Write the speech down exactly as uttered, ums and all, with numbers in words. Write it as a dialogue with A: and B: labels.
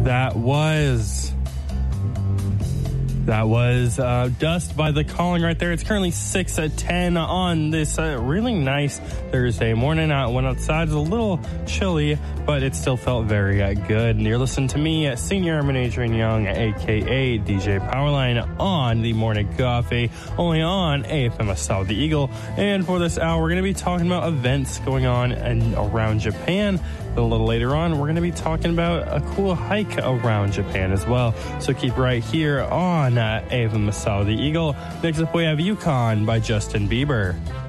A: That was... That was uh, Dust by The Calling right there. It's currently six at ten on this uh, really nice Thursday morning. I went outside. It's a little chilly, but it still felt very uh, good. And you're listening to me, uh, Senior Airman Adrian Young, a k a. D J Powerline, on the Morning Coffee, only on A F M South the Eagle. And for this hour, we're going to be talking about events going on and around Japan. A little later on, we're going to be talking about a cool hike around Japan as well. So keep right here on uh, A F M South the Eagle. Next up, we have Yukon by Justin Bieber.